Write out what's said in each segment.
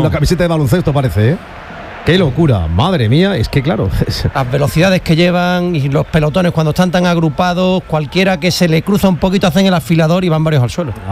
Una camiseta de baloncesto parece, ¿eh? ¡Qué locura! Madre mía, es que claro. Las velocidades que llevan y los pelotones cuando están tan agrupados, cualquiera que se le cruza un poquito hacen el afilador y van varios al suelo.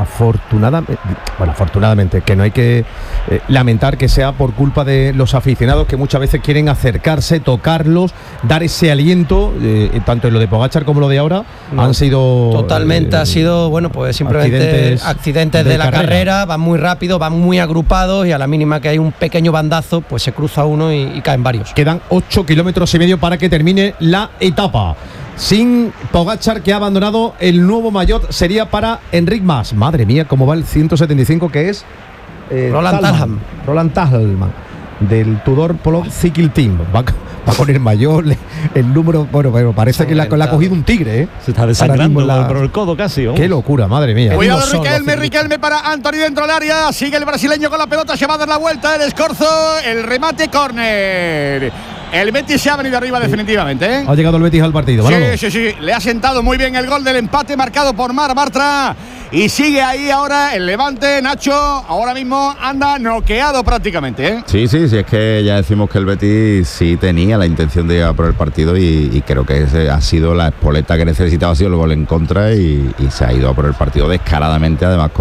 Afortunadamente, que no hay que lamentar que sea por culpa de los aficionados que muchas veces quieren acercarse, tocarlos, dar ese aliento, tanto en lo de Pogačar como lo de ahora, han sido... Totalmente, ha sido, bueno, pues simplemente accidentes de la carrera, van muy rápido, van muy agrupados y a la mínima que hay un pequeño bandazo, pues se cruza uno y caen varios. Quedan 8 kilómetros y medio para que termine la etapa. Sin Pogačar, que ha abandonado el nuevo maillot, sería para Enric Mas. Madre mía, cómo va el 175, que es Roland Talham. Roland Talham, del Tudor Polo Cycle Team. Va con el maillot, el número, bueno, parece que le ha cogido un tigre, ¿eh? Se está desangrando por el codo casi. Qué locura, madre mía. Cuidado, Riquelme para Anthony dentro del área. Sigue el brasileño con la pelota, se va a dar la vuelta, el escorzo, el remate, córner. El Betis se ha venido arriba definitivamente, ¿eh? Ha llegado el Betis al partido, ¿vale? Sí. Le ha sentado muy bien el gol del empate marcado por Marc Bartra. Y sigue ahí ahora el Levante. Nacho ahora mismo anda noqueado prácticamente, ¿eh? Sí, es que ya decimos que el Betis sí tenía la intención de ir por el partido y creo que ha sido la espoleta que necesitaba, ha sido el gol en contra y se ha ido a por el partido descaradamente, además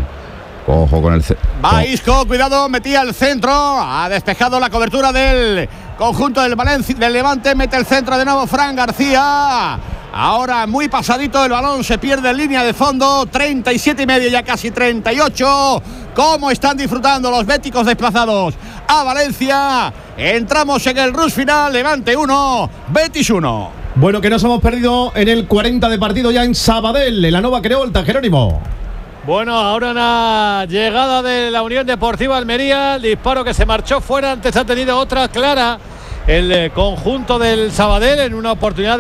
ojo con el... Va Isco, cuidado, metía el centro, ha despejado la cobertura del conjunto del Levante, mete el centro de nuevo Fran García. Ahora muy pasadito el balón, se pierde en línea de fondo, 37,5, ya casi 38. ¿Cómo están disfrutando los béticos desplazados a Valencia? Entramos en el rush final, Levante 1, Betis 1. Bueno, que nos hemos perdido en el 40 de partido ya en Sabadell, en la Nova Creolta, Jerónimo. Bueno, ahora una llegada de la Unión Deportiva Almería, el disparo que se marchó fuera, antes ha tenido otra clara el conjunto del Sabadell en una oportunidad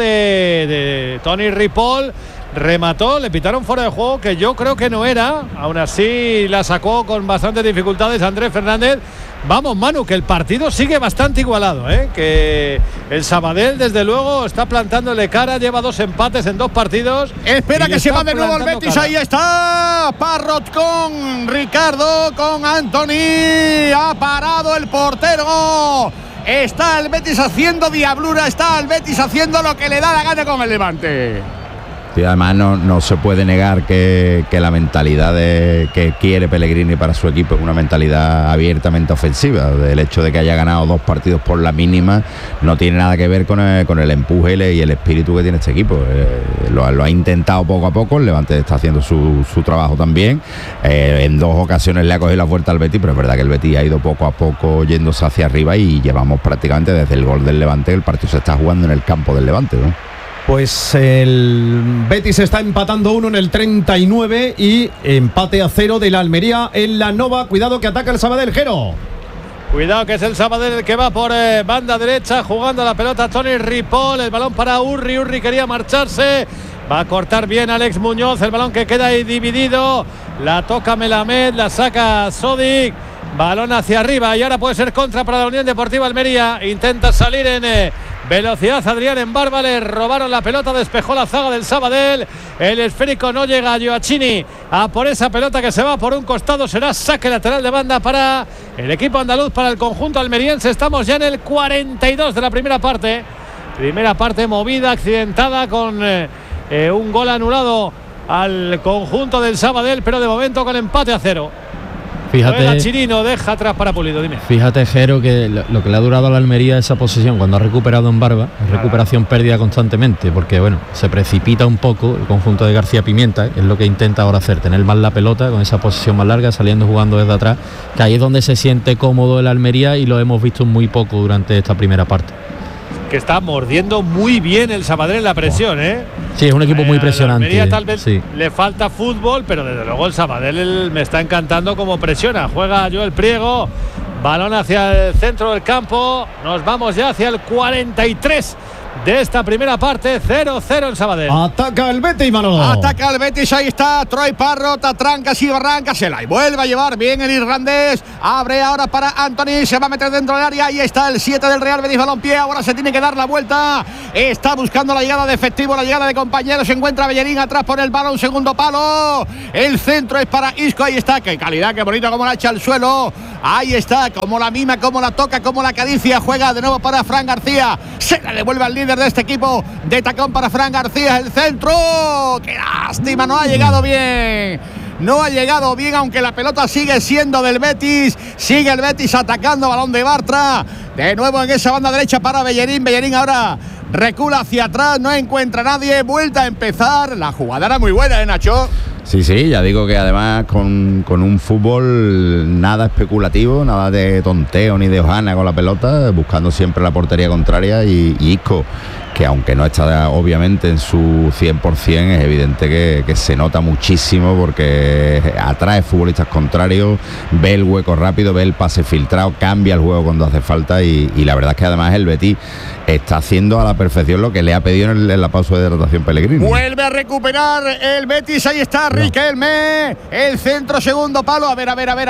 de Toni Ripoll, remató, le pitaron fuera de juego, que yo creo que no era, aún así la sacó con bastantes dificultades Andrés Fernández. Vamos, Manu, que el partido sigue bastante igualado, que el Sabadell desde luego está plantándole cara, lleva 2 empates en 2 partidos. Espera que se va de nuevo el Betis, cara. Ahí está Parrot con Ricardo, con Anthony, ha parado el portero. Está el Betis haciendo diablura, está el Betis haciendo lo que le da la gana con el Levante. Sí, además no se puede negar que la mentalidad que quiere Pellegrini para su equipo es una mentalidad abiertamente ofensiva. El hecho de que haya ganado 2 partidos por la mínima no tiene nada que ver con el empuje y el espíritu que tiene este equipo. Lo ha intentado poco a poco, el Levante está haciendo su trabajo también. En 2 ocasiones le ha cogido la vuelta al Betis, pero es verdad que el Betis ha ido poco a poco yéndose hacia arriba y llevamos prácticamente desde el gol del Levante, el partido se está jugando en el campo del Levante, ¿no? Pues el Betis está empatando 1 en el 39 y empate a 0 de la Almería en la Nova. Cuidado que ataca el Sabadell, Jero. Cuidado que es el Sabadell el que va por banda derecha jugando la pelota Toni Ripoll, el balón para Urri quería marcharse, va a cortar bien Alex Muñoz, el balón que queda ahí dividido, la toca Melamed, la saca Sodic, balón hacia arriba y ahora puede ser contra para la Unión Deportiva Almería, intenta salir en velocidad Adrián en Barba, le robaron la pelota, despejó la zaga del Sabadell, el esférico no llega a Gioacchini a por esa pelota que se va por un costado, será saque lateral de banda para el equipo andaluz, para el conjunto almeriense. Estamos ya en el 42 de la primera parte movida, accidentada con un gol anulado al conjunto del Sabadell, pero de momento con empate a 0. Fíjate, Chirino deja atrás para Pulido, dime. Fíjate, Jero, que lo que le ha durado a la Almería esa posesión cuando ha recuperado en Barba, recuperación pérdida constantemente, porque bueno, se precipita un poco el conjunto de García Pimienta, que es lo que intenta ahora hacer, tener más la pelota con esa posesión más larga, saliendo jugando desde atrás, que ahí es donde se siente cómodo el Almería y lo hemos visto muy poco durante esta primera parte. Que está mordiendo muy bien el Sabadell en la presión, Sí, es un equipo muy presionante. Almería tal vez le falta fútbol, pero desde luego el Sabadell me está encantando como presiona. Juega Joel Priego, balón hacia el centro del campo. Nos vamos ya hacia el 43 de esta primera parte. 0-0 en Sabadell. Ataca el Betis, Manolo. Ataca el Betis, ahí está Troy Parrott, trancas y barrancas, se la vuelve a llevar bien el irlandés. Abre ahora para Anthony, se va a meter dentro del área. Ahí está el 7 del Real Betis Balompié. Ahora se tiene que dar la vuelta. Está buscando la llegada de efectivo, la llegada de compañeros. Se encuentra Bellerín atrás por el balón, segundo palo. El centro es para Isco. Ahí está, qué calidad, qué bonito como la echa al suelo. Ahí está, como la mima, como la toca, como la acaricia. Juega de nuevo para Fran García. Se la devuelve al líder de este equipo de tacón para Fran García. El centro, qué lástima, no ha llegado bien. No ha llegado bien, aunque la pelota sigue siendo del Betis. Sigue el Betis atacando, balón de Bartra. De nuevo en esa banda derecha para Bellerín. Bellerín ahora recula hacia atrás, no encuentra a nadie. Vuelta a empezar. La jugada era muy buena, Nacho? Sí, ya digo que además con un fútbol nada especulativo, nada de tonteo ni de hojana con la pelota, buscando siempre la portería contraria, y Isco, que aunque no está obviamente en su 100%, es evidente que se nota muchísimo porque atrae futbolistas contrarios, ve el hueco rápido, ve el pase filtrado, cambia el juego cuando hace falta, y la verdad es que además el Betis está haciendo a la perfección lo que le ha pedido en la pausa de rotación Pellegrini. Vuelve a recuperar el Betis, ahí está Riquelme, el centro, segundo palo, a ver,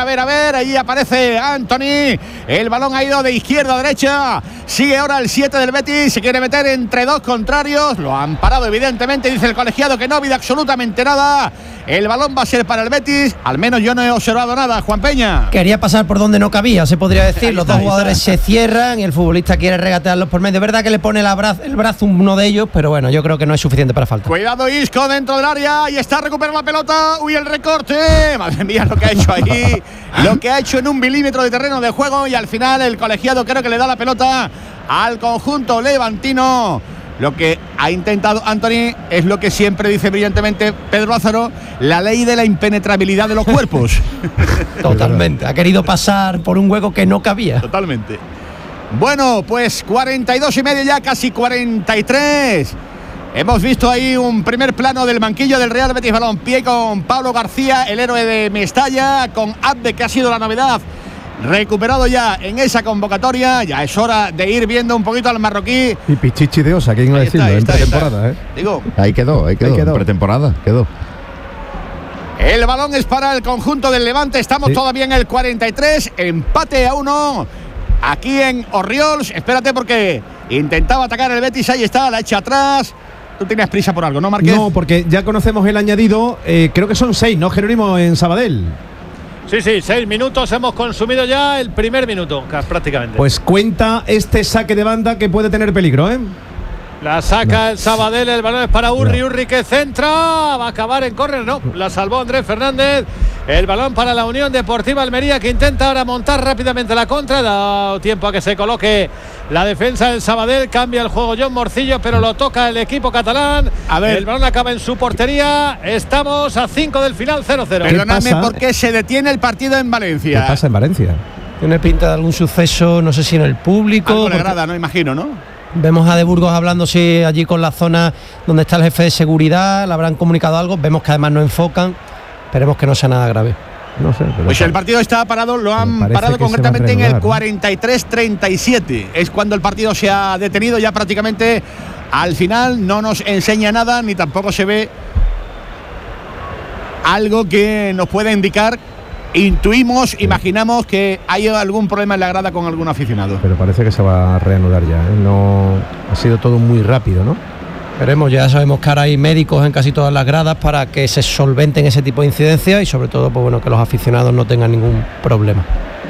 ahí aparece Anthony, el balón ha ido de izquierda a derecha, sigue ahora el 7 del Betis, se quiere meter entre dos contrarios, lo han parado evidentemente, dice el colegiado que no ha habido absolutamente nada. El balón va a ser para el Betis, al menos yo no he observado nada, Juan Peña. Quería pasar por donde no cabía, se podría decir. Los dos jugadores se cierran y el futbolista quiere regatearlos por medio. Es verdad que le pone el brazo uno de ellos, pero bueno, yo creo que no es suficiente para falta. Cuidado Isco dentro del área, y está recuperando la pelota. Uy, el recorte, madre mía lo que ha hecho ahí. Lo que ha hecho en 1 milímetro de terreno de juego, y al final el colegiado creo que le da la pelota al conjunto levantino. Lo que ha intentado Anthony es lo que siempre dice brillantemente Pedro Lázaro, la ley de la impenetrabilidad de los cuerpos. Totalmente, ha querido pasar por un hueco que no cabía. Totalmente. Bueno, pues 42,5 ya, casi 43. Hemos visto ahí un primer plano del banquillo del Real Betis Balompié con Pablo García, el héroe de Mestalla, con Abde, que ha sido la novedad, recuperado ya en esa convocatoria. Ya es hora de ir viendo un poquito al marroquí. Y Pichichi de Osa, ¿quién iba a decirlo? En pretemporada, Digo, ahí quedó. En pretemporada quedó. El balón es para el conjunto del Levante. Estamos todavía en el 43, empate a 1 aquí en Orriols. Espérate, porque intentaba atacar el Betis, ahí está, la echa atrás. Tú tenías prisa por algo, ¿no, Márquez? No, porque ya conocemos el añadido, creo que son 6, ¿no, Jerónimo, en Sabadell? Sí, 6 minutos, hemos consumido ya el primer minuto, prácticamente. Pues cuenta este saque de banda que puede tener peligro, ¿eh? La saca el Sabadell, el balón es para Urri que centra, va a acabar en córner, no, la salvó Andrés Fernández. El balón para la Unión Deportiva Almería, que intenta ahora montar rápidamente la contra, da tiempo a que se coloque la defensa del Sabadell, cambia el juego John Morcillo, pero lo toca el equipo catalán. A ver, el balón acaba en su portería, estamos a 5 del final, 0-0. Perdóname, porque se detiene el partido en Valencia. ¿Qué pasa en Valencia? Tiene pinta de algún suceso, no sé si en el público. Algo le agrada, no imagino, ¿no? Vemos a De Burgos hablándose allí con la zona donde está el jefe de seguridad, le habrán comunicado algo, vemos que además no enfocan, esperemos que no sea nada grave. No sé, pues el partido está parado, lo han parado concretamente en el 43-37, es cuando el partido se ha detenido ya prácticamente al final, no nos enseña nada, ni tampoco se ve algo que nos pueda indicar. Intuimos, imaginamos que hay algún problema en la grada con algún aficionado. Pero parece que se va a reanudar ya, ¿eh? No, ha sido todo muy rápido, ¿no? Esperemos, ya sabemos que ahora hay médicos en casi todas las gradas para que se solventen ese tipo de incidencias y sobre todo, pues bueno, que los aficionados no tengan ningún problema.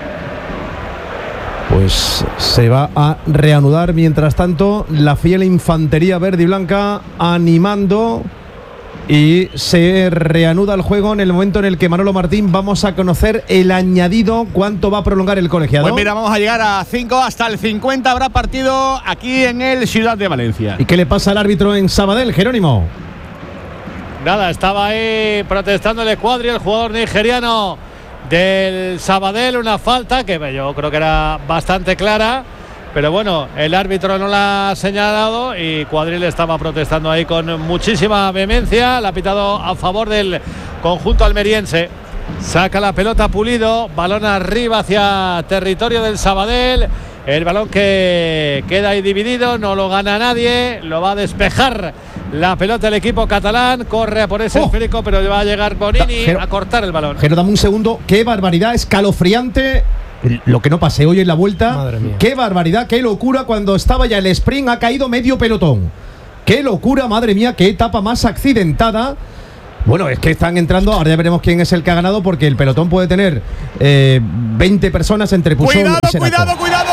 Pues se va a reanudar. Mientras tanto, la fiel infantería verde y blanca animando. Y se reanuda el juego en el momento en el que Manolo Martín vamos a conocer el añadido. ¿Cuánto va a prolongar el colegiado? Pues mira, vamos a llegar a 5, hasta el 50 habrá partido aquí en el Ciudad de Valencia. ¿Y qué le pasa al árbitro en Sabadell, Jerónimo? Nada, estaba ahí protestando el Escuadri, el jugador nigeriano del Sabadell, una falta que yo creo que era bastante clara. Pero bueno, el árbitro no la ha señalado y Cuadril estaba protestando ahí con muchísima vehemencia. La ha pitado a favor del conjunto almeriense. Saca la pelota Pulido, balón arriba hacia territorio del Sabadell. El balón que queda ahí dividido, no lo gana nadie, lo va a despejar la pelota del equipo catalán, corre por ese esférico, pero va a llegar Bonini a cortar el balón. Pero dame un segundo, qué barbaridad, escalofriante. Lo que no pasé hoy en la vuelta. Madre mía. Qué barbaridad, qué locura. Cuando estaba ya el sprint ha caído medio pelotón. Qué locura, madre mía, qué etapa más accidentada. Bueno, es que están entrando, ahora ya veremos quién es el que ha ganado, porque el pelotón puede tener 20 personas entre Pujol y Senako. Cuidado.